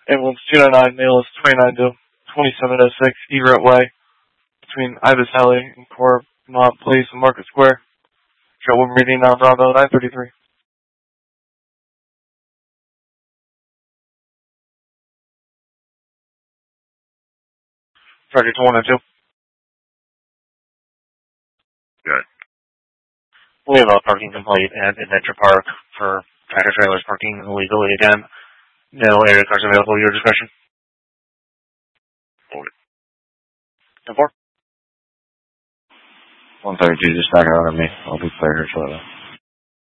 Ambulance 299, male is 29 to 2706 Everett Way, between Ibis Alley and Cormont Place and Market Square. Trouble reading now, Bravo 933. Target to 102. Good. We have a parking complaint at Adventure Park for tractor trailers parking illegally again. No area cars available. Your discretion. Hold it. 10-4. 132, just back out on me. I'll be clear here shortly.